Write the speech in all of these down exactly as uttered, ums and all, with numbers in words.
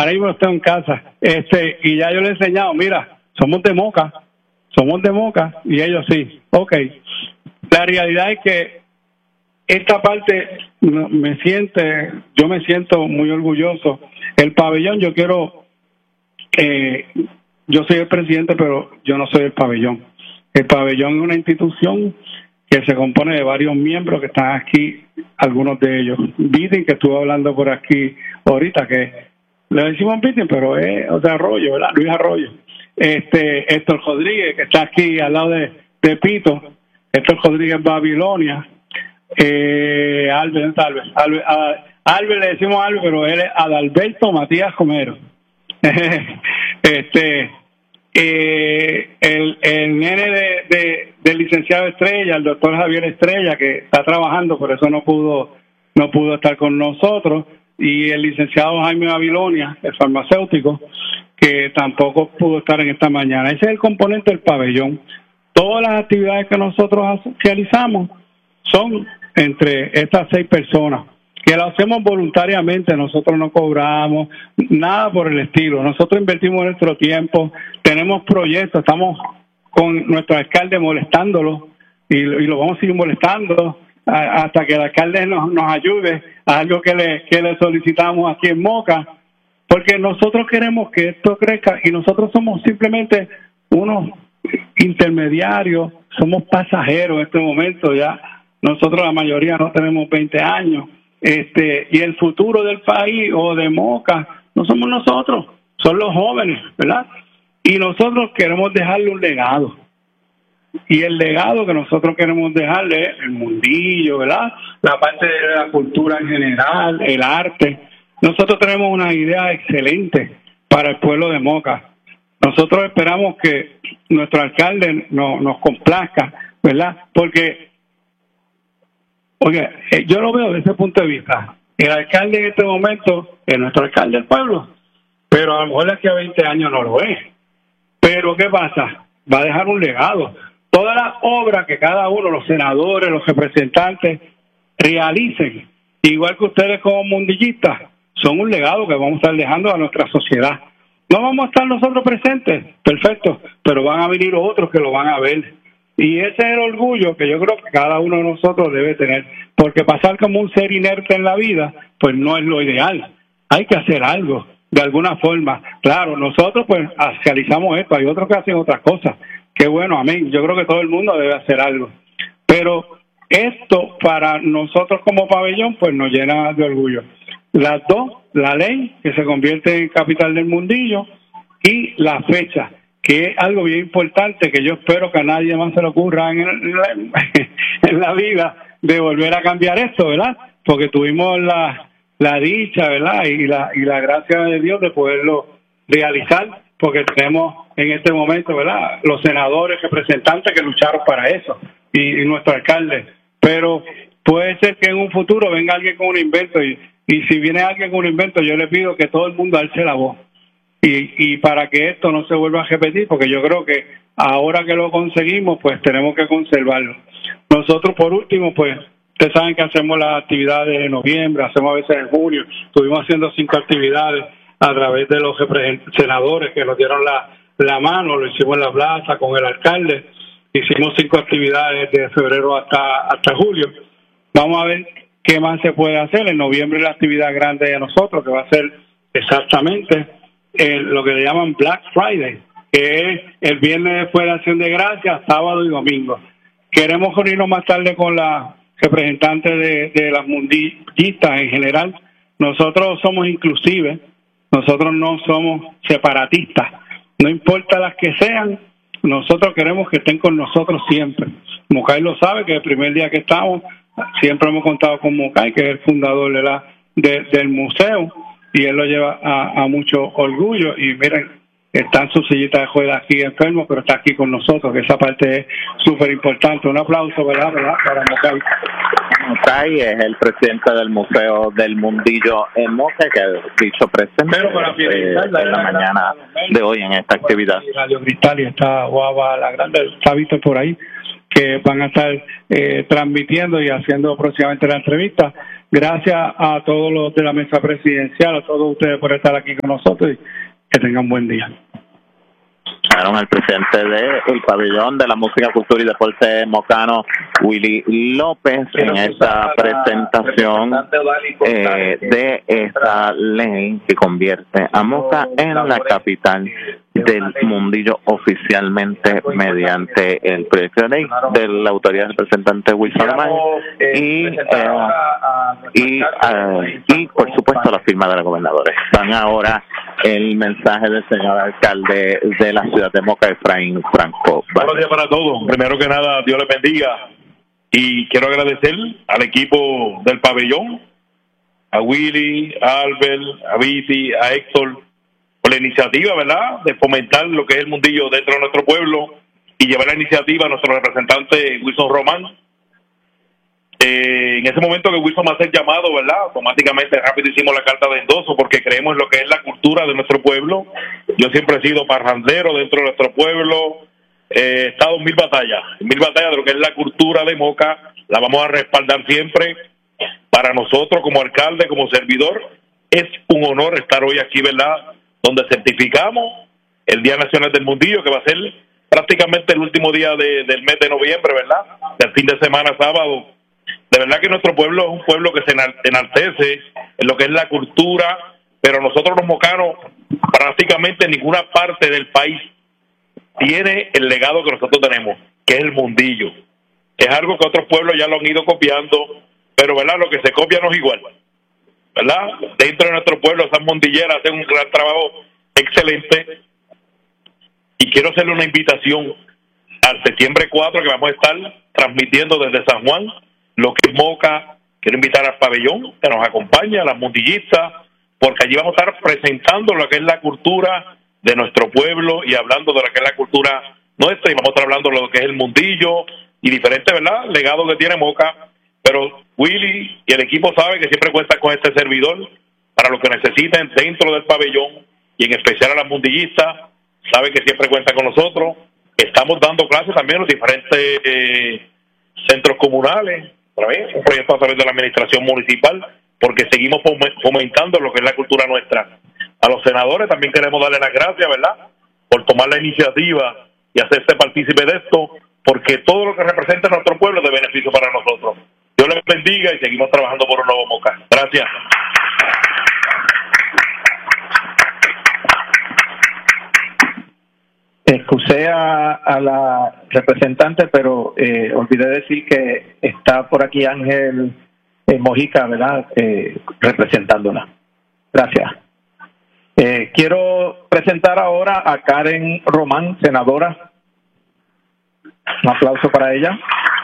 ahora mismo estoy en casa, este, y ya yo le he enseñado, mira, somos de Moca, somos de Moca, y ellos sí, ok. La realidad es que esta parte me siente, yo me siento muy orgulloso. El pabellón, yo quiero, eh, yo soy el presidente, pero yo no soy el pabellón. El pabellón es una institución que se compone de varios miembros que están aquí, algunos de ellos. Biden, que estuvo hablando por aquí ahorita, que le decimos Biden, pero es o sea, Arroyo, ¿verdad? Luis Arroyo. Este, Héctor Rodríguez, que está aquí al lado de, de Pito, Héctor Rodríguez Babilonia, eh, Albert, Albert, Albert, a, Albert le decimos Albert, pero él es Adalberto Matías Romero. este, eh, el, el nene de, de, del licenciado Estrella, el doctor Javier Estrella, que está trabajando, por eso no pudo, no pudo estar con nosotros, y el licenciado Jaime Babilonia, el farmacéutico, que tampoco pudo estar en esta mañana. Ese es el componente del pabellón. Todas las actividades que nosotros realizamos son entre estas seis personas, que lo hacemos voluntariamente, nosotros no cobramos, nada por el estilo. Nosotros invertimos nuestro tiempo, tenemos proyectos, estamos con nuestro alcalde molestándolo y, y lo vamos a seguir molestando a, hasta que el alcalde nos, nos ayude a algo que le, que le solicitamos aquí en Moca, porque nosotros queremos que esto crezca y nosotros somos simplemente unos intermediarios, somos pasajeros en este momento ya. Nosotros la mayoría no tenemos veinte años, este, y el futuro del país o de Moca no somos nosotros, son los jóvenes, ¿verdad? Y nosotros queremos dejarle un legado. Y el legado que nosotros queremos dejarle es el mundillo, ¿verdad? La parte de la cultura en general, el arte. Nosotros tenemos una idea excelente para el pueblo de Moca. Nosotros esperamos que nuestro alcalde no, nos complazca, ¿verdad? Porque, oye, yo lo veo desde ese punto de vista. El alcalde en este momento es nuestro alcalde del pueblo, pero a lo mejor de aquí a veinte años no lo es. Pero, ¿qué pasa? Va a dejar un legado. Todas las obras que cada uno, los senadores, los representantes, realicen, igual que ustedes como mundillistas, son un legado que vamos a estar dejando a nuestra sociedad. No vamos a estar nosotros presentes, perfecto, pero van a venir otros que lo van a ver. Y ese es el orgullo que yo creo que cada uno de nosotros debe tener, porque pasar como un ser inerte en la vida, pues no es lo ideal. Hay que hacer algo, de alguna forma. Claro, nosotros pues realizamos esto, hay otros que hacen otras cosas. Qué bueno, amén. Yo creo que todo el mundo debe hacer algo. Pero esto para nosotros como pabellón pues nos llena de orgullo. Las dos, la ley que se convierte en capital del mundillo y la fecha, que es algo bien importante que yo espero que a nadie más se le ocurra en la, en la vida de volver a cambiar esto, ¿verdad? Porque tuvimos la, la dicha, ¿verdad? Y la, y la gracia de Dios de poderlo realizar, porque tenemos en este momento, ¿verdad?, los senadores, representantes que lucharon para eso y, y nuestro alcalde. Pero puede ser que en un futuro venga alguien con un invento y Y si viene alguien con un invento, yo le pido que todo el mundo alce la voz. Y, y para que esto no se vuelva a repetir, porque yo creo que ahora que lo conseguimos, pues tenemos que conservarlo. Nosotros, por último, pues, ustedes saben que hacemos las actividades en noviembre, hacemos a veces en junio. Estuvimos haciendo cinco actividades a través de los senadores que nos dieron la, la mano, lo hicimos en la plaza con el alcalde. Hicimos cinco actividades de febrero hasta, hasta julio. Vamos a ver qué más se puede hacer. En noviembre la actividad grande de nosotros, que va a ser exactamente eh, lo que le llaman Black Friday, que es el viernes después de Acción de Gracias, sábado y domingo. Queremos reunirnos más tarde con la representante de, de las mundillistas en general. Nosotros somos inclusives, nosotros no somos separatistas, no importa las que sean, nosotros queremos que estén con nosotros siempre. Mocay lo sabe, que el primer día que estamos siempre hemos contado con Mocay, que es el fundador de la de, del museo, y él lo lleva a, a mucho orgullo. Y miren, está en su sillita de juega aquí enfermo, pero está aquí con nosotros, que esa parte es súper importante. Un aplauso, ¿verdad? ¿verdad? Para Mocay. Mocay es el presidente del Museo del Mundillo en Moca, que ha dicho presente pero para eh, en la, la mañana de hoy en esta actividad. Radio Cristal y está Guava la Grande, está visto por ahí, que van a estar eh, transmitiendo y haciendo próximamente la entrevista. Gracias a todos los de la mesa presidencial, a todos ustedes por estar aquí con nosotros y que tengan buen día. Al presidente del pabellón de la música, cultura y deporte mocano, Willy López, en esta presentación eh, de esta ley que convierte a Moca en la capital del mundillo oficialmente mediante el proyecto de ley de la autoridad del representante Wilson Román y, eh, y, uh, y por supuesto la firma de los gobernadores. Van ahora el mensaje del señor alcalde de la ciudad de Moca, Efraín Franco. Buenos días para todos. Primero que nada, Dios les bendiga y quiero agradecer al equipo del pabellón, a Willy, a Albert, a Viti, a Héctor, por la iniciativa, ¿verdad?, de fomentar lo que es el mundillo dentro de nuestro pueblo y llevar la iniciativa a nuestro representante Wilson Román. Eh, en ese momento que Wilson va a ser llamado, ¿verdad?, automáticamente rápido hicimos la carta de endoso porque creemos en lo que es la cultura de nuestro pueblo. Yo siempre he sido parrandero dentro de nuestro pueblo, eh, he estado en mil batallas, en mil batallas de lo que es la cultura de Moca, la vamos a respaldar siempre. Para nosotros como alcalde, como servidor, es un honor estar hoy aquí, ¿verdad?, donde certificamos el Día Nacional del Mundillo, que va a ser prácticamente el último día de, del mes de noviembre, ¿verdad?, del fin de semana, sábado. De verdad que nuestro pueblo es un pueblo que se enaltece en lo que es la cultura, pero nosotros los mocanos, prácticamente en ninguna parte del país tiene el legado que nosotros tenemos, que es el mundillo. Es algo que otros pueblos ya lo han ido copiando, pero verdad, lo que se copia no es igual, ¿verdad? Dentro de nuestro pueblo, esas mondilleras hacen un gran trabajo excelente y quiero hacerle una invitación al septiembre cuatro que vamos a estar transmitiendo desde San Juan lo que es Moca. Quiero invitar al pabellón que nos acompañe, a las mondillistas, porque allí vamos a estar presentando lo que es la cultura de nuestro pueblo y hablando de lo que es la cultura nuestra, y vamos a estar hablando de lo que es el mundillo y diferentes, ¿verdad?, legados que tiene Moca. Pero Willy y el equipo saben que siempre cuentan con este servidor para lo que necesiten dentro del pabellón y en especial a las mundillistas. Saben que siempre cuentan con nosotros. Estamos dando clases también en los diferentes eh, centros comunales, un proyecto a través de la administración municipal, porque seguimos fomentando lo que es la cultura nuestra. A los senadores también queremos darle las gracias, ¿verdad?, por tomar la iniciativa y hacerse partícipe de esto, porque todo lo que representa a nuestro pueblo es de beneficio para nosotros. Dios les bendiga y seguimos trabajando por un nuevo Moca. Gracias. Excusé a, a la representante, pero eh, olvidé decir que está por aquí Ángel eh, Mojica, ¿verdad?, eh, representándola. Gracias. Eh, quiero presentar ahora a Karen Román, senadora. Un aplauso para ella.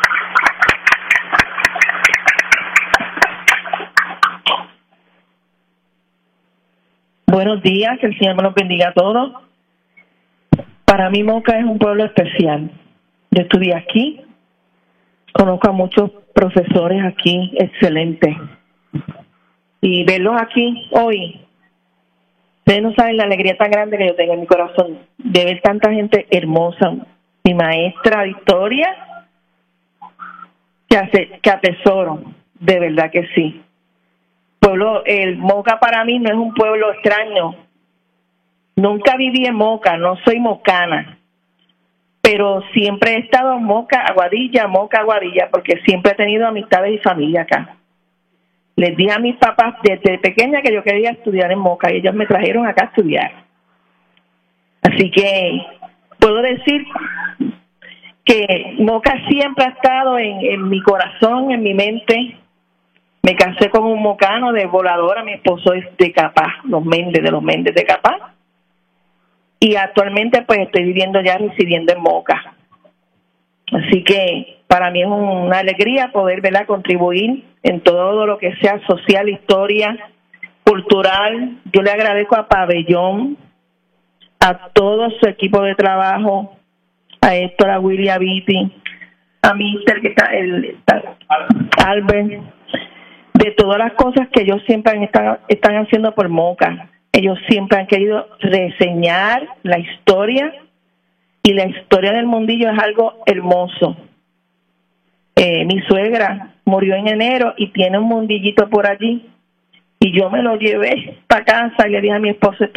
Buenos días, que el Señor me los bendiga a todos. Para mí Moca es un pueblo especial. Yo estudié aquí, conozco a muchos profesores aquí excelentes. Y verlos aquí hoy, ustedes no saben la alegría tan grande que yo tengo en mi corazón de ver tanta gente hermosa. Mi maestra de historia, que, hace, que atesoro, de verdad que sí. Pueblo, el Moca para mí no es un pueblo extraño. Nunca viví en Moca, no soy mocana, pero siempre he estado en Moca, Aguadilla, Moca, Aguadilla, porque siempre he tenido amistades y familia acá. Les dije a mis papás desde pequeña que yo quería estudiar en Moca y ellos me trajeron acá a estudiar. Así que puedo decir que Moca siempre ha estado en, en mi corazón, en mi mente. Me casé con un mocano de Voladora, mi esposo es de Capá, los Méndez, de los Méndez de Capá. Y actualmente pues estoy viviendo ya, residiendo en Moca. Así que para mí es una alegría poder, ¿verdad?, contribuir en todo lo que sea social, historia, cultural. Yo le agradezco a Pabellón, a todo su equipo de trabajo, a Héctor, a Willy, a Viti, a Mister, que está, el, está Albert, de todas las cosas que ellos siempre están, están haciendo por Moca. Ellos siempre han querido reseñar la historia, y la historia del mundillo es algo hermoso. Eh, mi suegra, murió en enero y tiene un mundillito por allí. Y yo me lo llevé para casa y le dije a mi esposo,